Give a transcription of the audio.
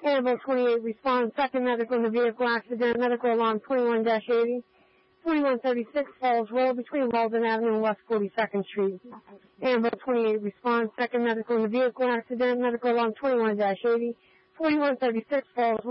Annabelle 28 responds, second medical in the vehicle accident, medical alarm 21-80. 4136 Falls Road between Walden Avenue and West 42nd Street. Annabelle 28 responds, second medical in the vehicle accident, medical alarm 21-80. 4136 Falls Road.